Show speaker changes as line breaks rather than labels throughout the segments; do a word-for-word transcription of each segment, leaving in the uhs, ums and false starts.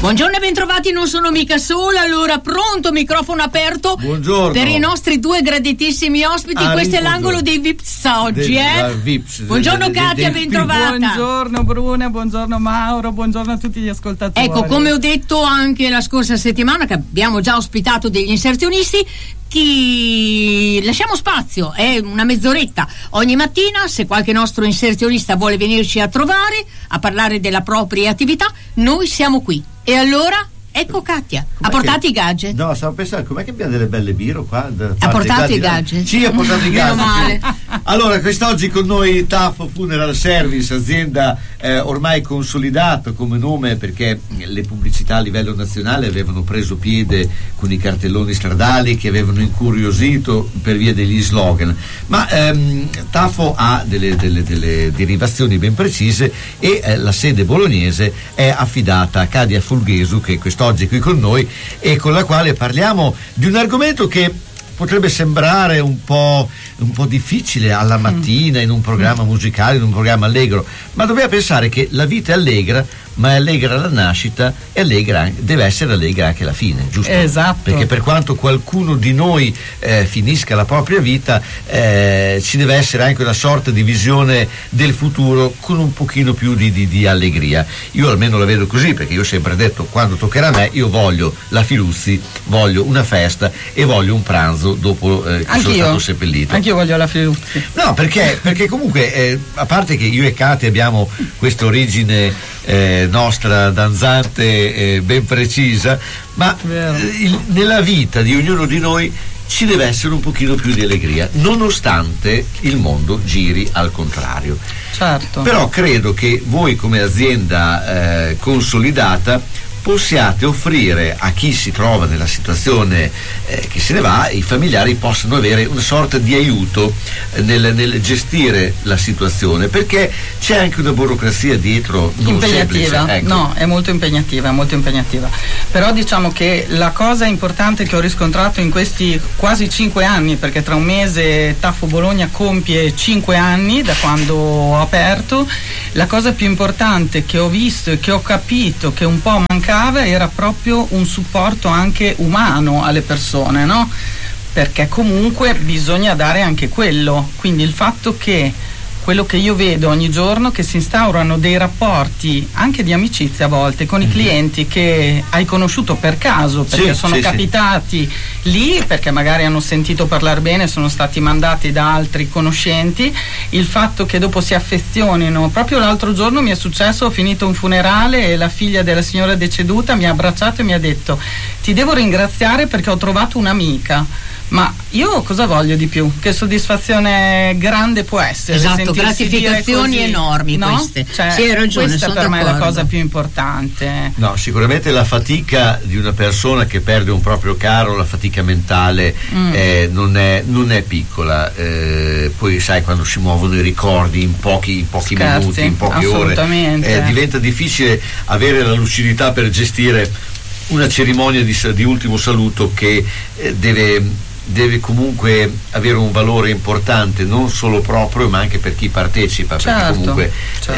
Buongiorno e bentrovati, non sono mica sola, allora pronto, microfono aperto.
Buongiorno.
Per i nostri due graditissimi ospiti,
Ah,
questo è
buongiorno.
l'angolo dei Vips oggi,
Del-
eh?
uh, Vips,
Buongiorno
del- del-
Katia,
del-
bentrovata.
Buongiorno Bruna, buongiorno Mauro, buongiorno a tutti gli ascoltatori.
Ecco, come ho detto anche la scorsa settimana, che abbiamo già ospitato degli inserzionisti, chi lasciamo spazio, è una mezz'oretta ogni mattina. Se qualche nostro inserzionista vuole venirci a trovare, a parlare della propria attività, noi siamo qui. E allora, ecco Katia,
Com'è
ha portato
che-
i gadget.
No, stavo pensando, com'è che abbiamo delle belle biro qua? Da-
Ha portato
parte
i
là?
gadget?
Sì, ha portato i
Meno
gadget.
male.
Allora, quest'oggi con noi Tafo Funeral Service, azienda eh, ormai consolidata come nome, perché le pubblicità a livello nazionale avevano preso piede con i cartelloni stradali che avevano incuriosito per via degli slogan. Ma ehm, Tafo ha delle, delle, delle derivazioni ben precise e eh, la sede bolognese è affidata a Katia Fulghesu, che quest'oggi è qui con noi e con la quale parliamo di un argomento che potrebbe sembrare un po', un po' difficile alla mattina in un programma musicale, in un programma allegro, ma dobbiamo pensare che la vita è allegra, ma è allegra la nascita e allegra anche, deve essere allegra anche la fine, giusto?
Esatto.
Perché per quanto qualcuno di noi eh, finisca la propria vita, eh, ci deve essere anche una sorta di visione del futuro con un pochino più di, di, di allegria. Io almeno la vedo così, perché io ho sempre detto, quando toccherà a me, io voglio la Filuzzi, voglio una festa e voglio un pranzo dopo eh, che sono
Anch'io.
stato seppellito.
Anch'io voglio la Filuzzi.
No, perché, perché comunque, eh, a parte che io e Katia abbiamo questa origine eh, nostra danzante eh, ben precisa, ma
Vero.
eh, il- nella vita di ognuno di noi ci deve essere un pochino più di allegria, nonostante il mondo giri al contrario.
Certo.
Però credo che voi come azienda eh, consolidata possiate offrire a chi si trova nella situazione eh, che se ne va, i familiari possano avere una sorta di aiuto eh, nel, nel gestire la situazione, perché c'è anche una burocrazia dietro non
impegnativa,
semplice. Ecco.
no, è molto impegnativa, è molto impegnativa. Però diciamo che la cosa importante che ho riscontrato in questi quasi cinque anni, perché tra un mese Tafo Bologna compie cinque anni da quando ho aperto, la cosa più importante che ho visto e che ho capito che un po' mancava era proprio un supporto anche umano alle persone, no? Perché comunque bisogna dare anche quello, quindi il fatto che quello che io vedo ogni giorno, che si instaurano dei rapporti anche di amicizia a volte con i clienti che hai conosciuto per caso, perché
Sì,
sono
sì,
capitati lì, perché magari hanno sentito parlare bene, sono stati mandati da altri conoscenti, il fatto che dopo si affezionino. Proprio l'altro giorno mi è successo, ho finito un funerale e la figlia della signora deceduta mi ha abbracciato e mi ha detto: ti devo ringraziare perché ho trovato un'amica. Ma io cosa voglio di più? Che soddisfazione grande può essere?
Esatto,
sentirsi
gratificazioni
dire così,
enormi,
no?
queste.
Cioè,
Sì, hai ragione,
questa
sono
per me è la
d'accordo.
cosa più importante.
No, sicuramente la fatica di una persona che perde un proprio caro, la fatica mentale
Mm.
eh, non, è, non è piccola. Eh, poi sai, quando si muovono i ricordi in pochi, in pochi
Scherzi,
minuti, in poche ore,
assolutamente.
eh, diventa difficile avere la lucidità per gestire una cerimonia di, di ultimo saluto che eh, deve deve comunque avere un valore importante non solo proprio ma anche per chi partecipa, perché
Certo,
comunque
certo.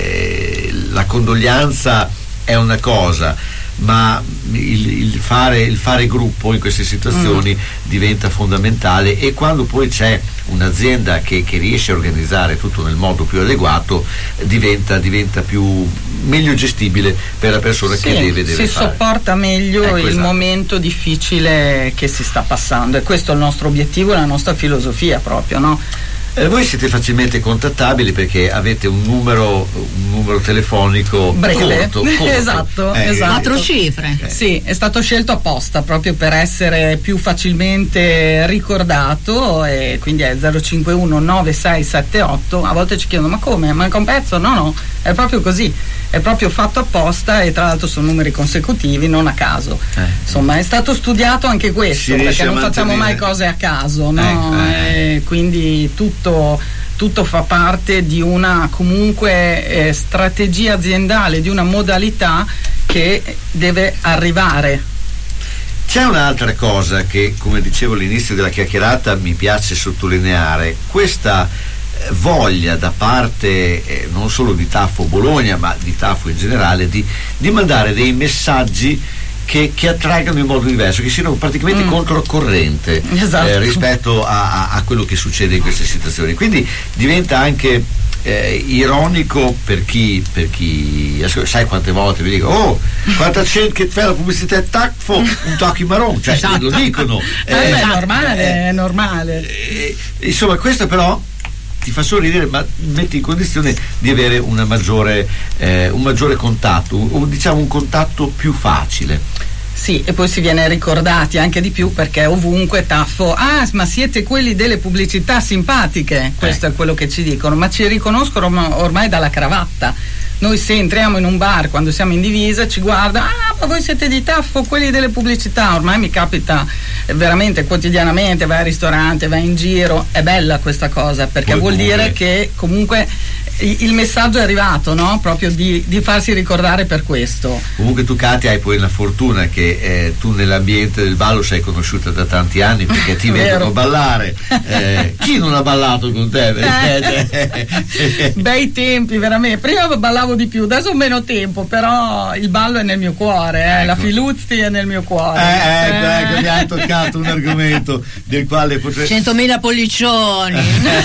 eh, la condoglianza è una cosa, ma il, il, fare, il fare gruppo in queste situazioni mm. diventa fondamentale, e quando poi c'è un'azienda che, che riesce a organizzare tutto nel modo più adeguato, diventa, diventa più meglio gestibile per la persona
Sì,
che deve, deve
si
fare.
sopporta meglio
Ecco,
il
esatto.
momento difficile che si sta passando, e questo è il nostro obiettivo e la nostra filosofia proprio, no?
Eh, voi siete facilmente contattabili perché avete un numero, un numero telefonico
Breve.
corto, corto.
Esatto,
Eh,
esatto.
Quattro cifre.
Eh.
Sì, è stato scelto apposta proprio per essere più facilmente ricordato, e quindi è zero cinque uno nove sei sette otto. A volte ci chiedono: ma come? Manca un pezzo? No, no, è proprio così, è proprio fatto apposta, e tra l'altro sono numeri consecutivi, non a caso.
Eh.
Insomma, è stato studiato anche questo,
Si riesce
perché
a
non facciamo mai
mantenere.
cose a caso, no?
Ecco, eh.
E quindi tutto tutto fa parte di una comunque eh, strategia aziendale, di una modalità che deve arrivare.
C'è un'altra cosa che, come dicevo all'inizio della chiacchierata, mi piace sottolineare: questa voglia da parte eh, non solo di Tafo Bologna ma di Tafo in generale di, di mandare dei messaggi che, che attraggano in modo diverso, che siano praticamente mm. controcorrente
esatto.
eh, rispetto a, a, a quello che succede in queste situazioni, quindi diventa anche eh, ironico per chi, per chi sai quante volte vi dico oh quanta gente che fa la pubblicità Tafo un tocchi marron, cioè
esatto.
lo dicono
eh, eh, è normale, eh, è normale
eh, insomma questo però ti fa sorridere ma metti in condizione di avere una maggiore eh, un maggiore contatto, o diciamo un contatto più facile.
Sì, e poi si viene ricordati anche di più perché ovunque Tafo, ah ma siete quelli delle pubblicità simpatiche, questo eh. è quello che ci dicono, ma ci riconoscono ormai dalla cravatta. Noi se entriamo in un bar quando siamo in divisa ci guarda, ah ma voi siete di Tafo, quelli delle pubblicità, ormai mi capita veramente quotidianamente, vai al ristorante, vai in giro, è bella questa cosa perché poi vuol comunque dire che comunque il messaggio è arrivato, no? Proprio di, di farsi ricordare per questo.
Comunque tu Katia hai poi la fortuna che eh, tu nell'ambiente del ballo sei conosciuta da tanti anni perché ti vedono ballare, eh, chi non ha ballato con te?
Eh. Bei tempi veramente, prima ballavo di più, adesso ho meno tempo, però il ballo è nel mio cuore, eh. ecco. La Filuzzi è nel mio cuore.
Eh, ecco, eh. ecco, mi ha toccato un argomento del quale potrei...
centomila pollicioni.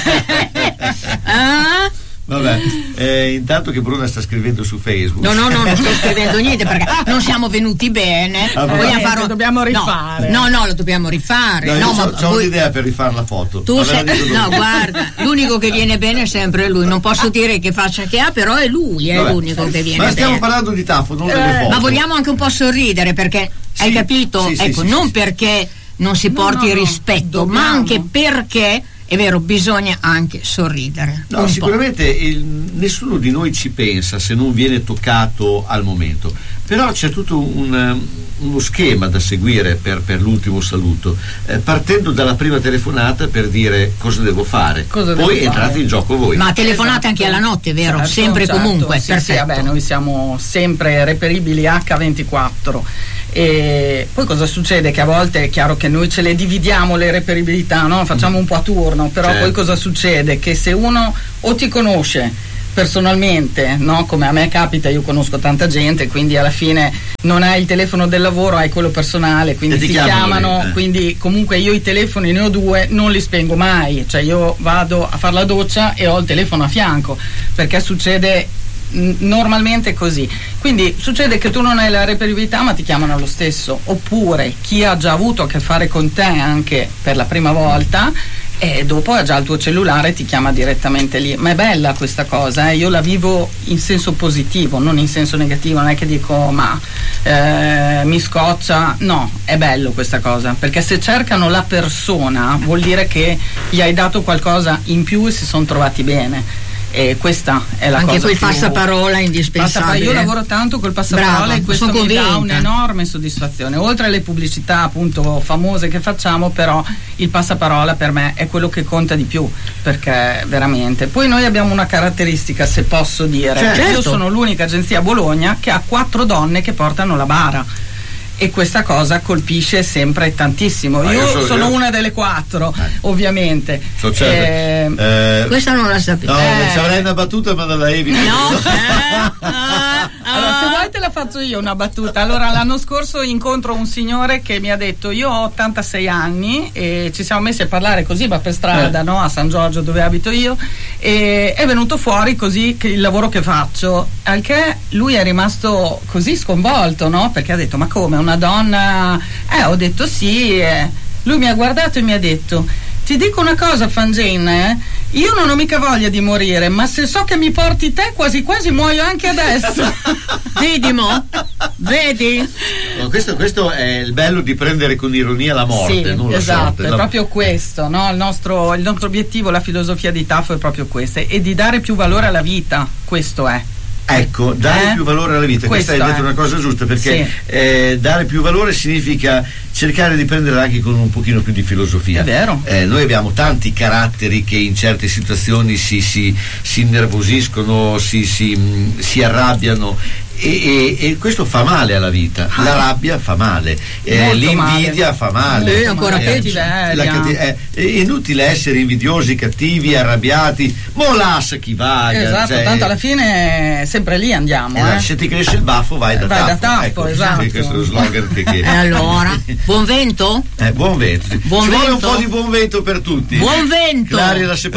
ah?
Vabbè, eh, intanto che Bruna sta scrivendo su Facebook.
No, no, no, non sto scrivendo niente perché non siamo venuti bene.
Ah,
vogliamo
fare un... dobbiamo rifare.
No, no, no, lo dobbiamo rifare.
No,
no,
io
ma
c'ho, c'ho
voi...
un'idea per rifare la foto.
Tu sei... No, guarda, l'unico che viene bene è sempre lui. Non posso dire che faccia che ha, però è lui, è Vabbè. l'unico che viene bene.
Ma stiamo bene. parlando di Tafo, non eh, delle foto.
Ma vogliamo anche un po' sorridere perché
sì,
hai capito?
Sì, sì,
ecco,
sì,
non
sì,
perché non si porti
no, no,
rispetto,
dobbiamo.
ma anche perché è vero, bisogna anche sorridere.
No, sicuramente il, nessuno di noi ci pensa se non viene toccato al momento, però c'è tutto un, uno schema da seguire per, per l'ultimo saluto, eh, partendo dalla prima telefonata per dire cosa devo fare,
cosa
poi
devo
entrate
fare?
in gioco voi.
Ma telefonate esatto. anche alla notte, vero?
Certo,
sempre
certo.
comunque.
Sì, sì, vabbè, noi siamo sempre reperibili acca ventiquattro. E poi cosa succede? Che a volte è chiaro che noi ce le dividiamo le reperibilità, no? Facciamo un po' a turno, però
certo.
poi cosa succede? Che se uno o ti conosce personalmente, no? Come a me capita, io conosco tanta gente, quindi alla fine non hai il telefono del lavoro, hai quello personale, quindi ti, ti chiamano, lì, eh. quindi comunque io i telefoni ne ho due, non li spengo mai, cioè io vado a fare la doccia e ho il telefono a fianco, perché succede normalmente così, quindi succede che tu non hai la reperibilità ma ti chiamano lo stesso, oppure chi ha già avuto a che fare con te anche per la prima volta e dopo ha già il tuo cellulare e ti chiama direttamente lì, ma è bella questa cosa, eh? Io la vivo in senso positivo, non in senso negativo, non è che dico ma eh, mi scoccia, no, è bello questa cosa, perché se cercano la persona vuol dire che gli hai dato qualcosa in più e si sono trovati bene. E questa è la
anche
cosa
quel
più...
passaparola indispensabile.
Io lavoro tanto col passaparola
Brava,
e questo mi
convinta.
dà un'enorme soddisfazione, oltre alle pubblicità appunto famose che facciamo, però il passaparola per me è quello che conta di più, perché veramente poi noi abbiamo una caratteristica, se posso dire,
certo.
Io sono l'unica agenzia a Bologna che ha quattro donne che portano la bara e questa cosa colpisce sempre tantissimo.
Ah,
io,
io so,
sono
io...
una delle quattro, eh. ovviamente.
So certo. eh,
eh, questa non la sapevo.
No,
eh.
ci avrei una battuta ma non la evito.
No.
Allora, se vuoi te la faccio io una battuta. Allora, l'anno scorso incontro un signore che mi ha detto: io ho ottantasei anni e ci siamo messi a parlare così, ma per strada, eh. no? A San Giorgio, dove abito io, e è venuto fuori così che il lavoro che faccio, al che lui è rimasto così sconvolto, no? Perché ha detto: ma come, una donna? Eh, ho detto sì. Eh. Lui mi ha guardato e mi ha detto: ti dico una cosa, Fangene, eh? Io non ho mica voglia di morire, ma se so che mi porti te, quasi quasi muoio anche adesso.
Vedi mo? Vedi?
No, questo, questo è il bello di prendere con ironia la morte,
sì,
non la
esatto,
sorte.
È
la...
proprio questo, no? Il nostro, il nostro obiettivo, la filosofia di Tafo è proprio questa, e di dare più valore alla vita, questo è.
Ecco, dare
eh?
più valore alla vita,
Questo
questa hai detto
è.
una cosa giusta, perché
sì.
eh, dare più valore significa cercare di prendere anche con un pochino più di filosofia.
È vero.
Eh, noi abbiamo tanti caratteri che in certe situazioni si, si, si innervosiscono, si, si, si arrabbiano E, e, e questo fa male alla vita, la rabbia fa male, eh, l'invidia
male.
fa male,
eh, ancora
eh,
peggio.
la catti- eh, è inutile essere invidiosi, cattivi, arrabbiati, molassa chi vaga,
esatto,
cioè,
tanto alla fine sempre lì andiamo,
eh,
eh.
se ti cresce il baffo vai da
Vai
taffo,
da taffo,
ecco,
esatto.
questo è lo slogan che, che...
E allora, buon vento?
Eh, buon vento,
Buon
ci vuole un
vento?
po' di buon vento per tutti.
Buon vento!
L'aria da